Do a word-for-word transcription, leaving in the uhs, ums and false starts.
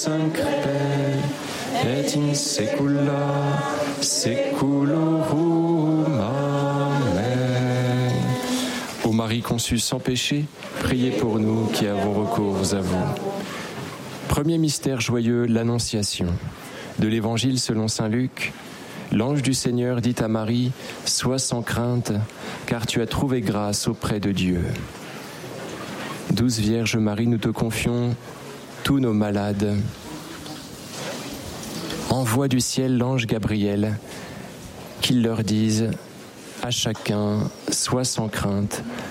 Sancre et in secula seculorum. Amen. Ô Marie conçue sans péché, priez pour nous qui avons recours à vous. Premier mystère joyeux, l'Annonciation. De l'Évangile selon saint Luc, l'ange du Seigneur dit à Marie, « Sois sans crainte, car tu as trouvé grâce auprès de Dieu. » Douce Vierge Marie, nous te confions tous nos malades. Envoie du ciel l'ange Gabriel, qu'il leur dise à chacun, sois sans crainte,